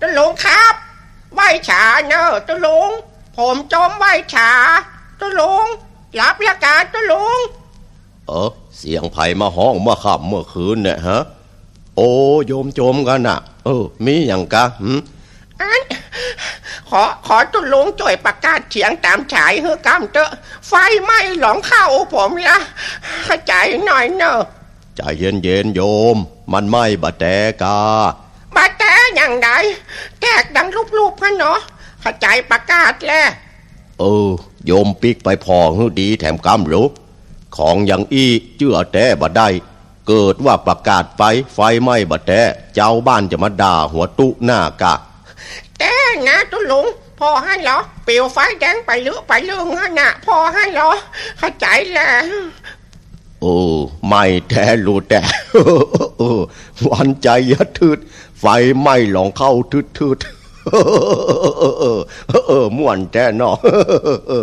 ตุลุงครับไหว้ฉาเนอะตุลุงผมจมไหว้ฉาตุลุงรับราชการตุลุงเสียงไผ่มาห้องเมื่อค่ำเมื่อคืนเนี่ยฮะโอ้โยมโจมกันน่ะมีอย่างกะขอตุลุงช่วยประกาศเสียงตามฉายเฮือกำเตอะไฟไหม้หลงเข้าผมละเข้าใจหน่อยเนอะใจเย็นๆโยมมันไหม้บะแตกาบะแตอย่างไรแตกดังรูปๆพะเนาะเข้าใจประกาศแล้วโยมปิกไปพอฮื้อดีแถมกำรู้ของอย่างอี้เจื้อแต้บ่ได้เกิดว่าประกาศไฟไหม้บะแตเจ้าบ้านจะมาด่าหัวตุหน้ากะแต่นะตุลุงพอให้เหรอเปลวไฟแดงไปเรื่องน่ะพอให้เหรอเข้าใจแล้วไม่แท้รู้แต่วันใจยะทืดไฟไหม้หลองเข้าทืดม่วนแท้เนาะ